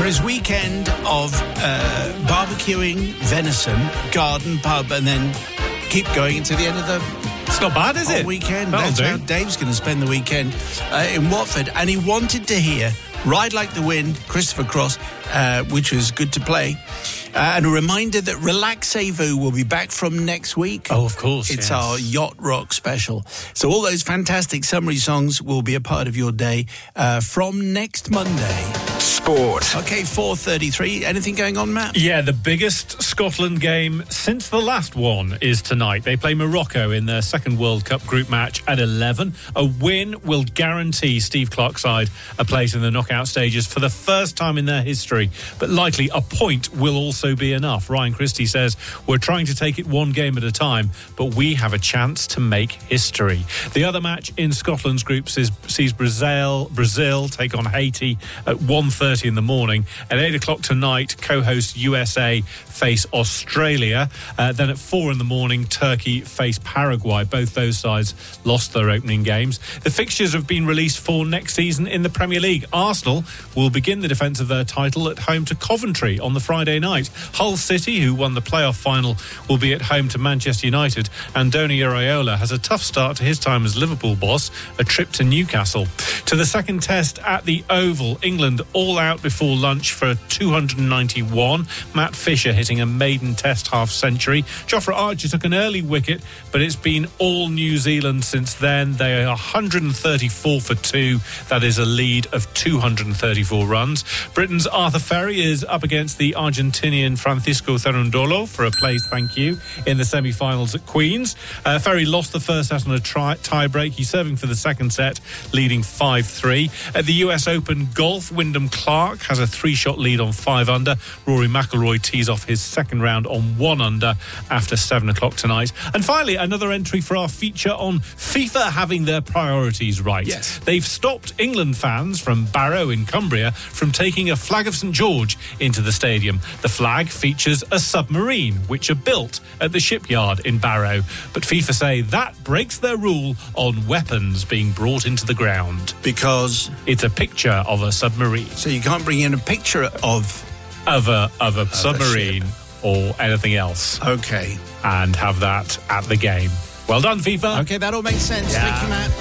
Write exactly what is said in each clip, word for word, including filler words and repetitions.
For his weekend of uh, barbecuing, venison, garden, pub, and then keep going until the end of the It's not bad, is it? weekend. That'll That's do. how Dave's going to spend the weekend uh, in Watford. And he wanted to hear Ride Like the Wind, Christopher Cross, uh, which was good to play. Uh, and a reminder that Relaxez-Vous will be back from next week. Oh, of course, It's yes. our yacht rock special. So all those fantastic summary songs will be a part of your day uh, from next Monday. Sport. Okay, four thirty-three. Anything going on, Matt? Yeah, the biggest Scotland game since the last one is tonight. They play Morocco in their second World Cup group match at eleven. A win will guarantee Steve Clarke's side a place in the knockout stages for the first time in their history. But likely a point will also be enough. Ryan Christie says, we're trying to take it one game at a time, but we have a chance to make history. The other match in Scotland's group sees, sees Brazil, Brazil take on Haiti at one thirty in the morning. At eight o'clock tonight, co-host U S A face Australia. Uh, then at four in the morning, Turkey face Paraguay. Both those sides lost their opening games. The fixtures have been released for next season in the Premier League. Arsenal will begin the defence of their title at home to Coventry on the Friday night. Hull City, who won the playoff final, will be at home to Manchester United. Andoni Iraola has a tough start to his time as Liverpool boss, a trip to Newcastle. To the second test at the Oval, England all out before lunch for two hundred ninety-one. Matt Fisher hitting a maiden test half century. Jofra Archer took an early wicket, but it's been all New Zealand since then. They are one hundred thirty-four for two. That is a lead of two hundred thirty-four runs. Britain's Arthur Ferry is up against the Argentinian Francisco Cerundolo for a place, thank you, in the semi-finals at Queen's. Uh, Ferry lost the first set on a tri- tie-break. He's serving for the second set, leading five three. At the U S Open Golf, Wyndham Clark has a three-shot lead on five under. Rory McIlroy tees off his second round on one under after seven o'clock tonight. And finally, another entry for our feature on FIFA having their priorities right. Yes. They've stopped England fans from Barrow in Cumbria from taking a flag of St George into the stadium. The flag features a submarine, which are built at the shipyard in Barrow. But FIFA say that breaks their rule on weapons being brought into the ground. Because It's a picture of a submarine. so you can't bring in a picture of. Of a, of a a submarine or anything else Okay. and have that at the game. Well done, FIFA. Okay, that all makes sense. Yeah. Thank you, Matt.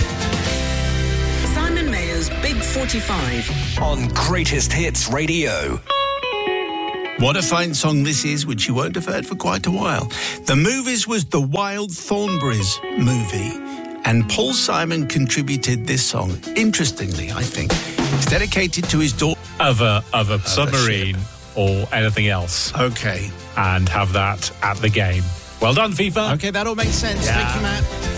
Simon Mayer's Big forty-five. On Greatest Hits Radio. What a fine song this is, which you won't have heard for quite a while. The Movies was the Wild Thornberrys movie, and Paul Simon contributed this song. Interestingly, I think. It's dedicated to his daughter. Of a, of a a submarine or anything else Okay. and have that at the game. Well done, FIFA. Okay, that all makes sense. Yeah. Thank you, Matt.